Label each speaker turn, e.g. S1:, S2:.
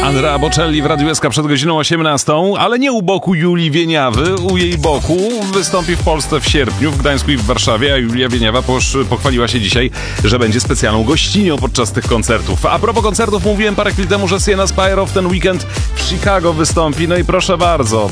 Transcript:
S1: Andrea Bocelli w Radiu SK przed godziną 18, ale nie u boku Julii Wieniawy, u jej boku wystąpi w Polsce w sierpniu, w Gdańsku i w Warszawie, a Julia Wieniawa pochwaliła się dzisiaj, że będzie specjalną gościnią podczas tych koncertów. A propos koncertów, mówiłem parę chwil temu, że Sienna Spyro w ten weekend w Chicago wystąpi, no i proszę bardzo,